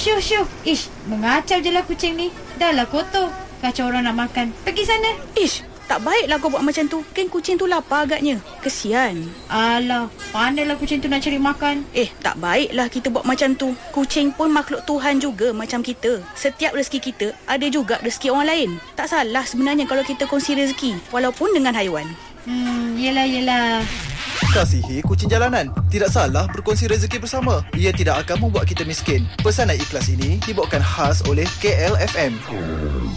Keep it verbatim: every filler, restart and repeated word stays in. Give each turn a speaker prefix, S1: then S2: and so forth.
S1: Syuh, syuh. Ish, mengacau je lah kucing ni. Dah lah kotor. Kacau orang nak makan. Pergi sana.
S2: Ish, tak baiklah kau buat macam tu. Kan kucing tu lapar agaknya. Kesian.
S1: Alah, pandailah kucing tu nak cari makan.
S2: Eh, tak baiklah kita buat macam tu. Kucing pun makhluk Tuhan juga macam kita. Setiap rezeki kita ada juga rezeki orang lain. Tak salah sebenarnya kalau kita kongsi rezeki, walaupun dengan haiwan.
S1: Hmm, yelah, yelah.
S3: Kasihi kucing jalanan. Tidak salah berkongsi rezeki bersama. Ia tidak akan membuat kita miskin. Pesanan ikhlas ini dibawakan khas oleh K L F M.